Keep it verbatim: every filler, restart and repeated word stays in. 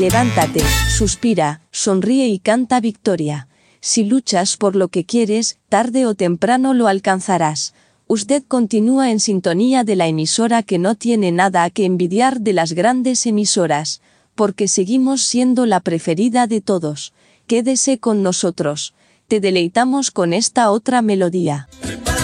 Levántate, suspira, sonríe y canta victoria. Si luchas por lo que quieres, tarde o temprano lo alcanzarás. Usted continúa en sintonía de la emisora que no tiene nada que envidiar de las grandes emisoras, porque seguimos siendo la preferida de todos. Quédese con nosotros. Te deleitamos con esta otra melodía.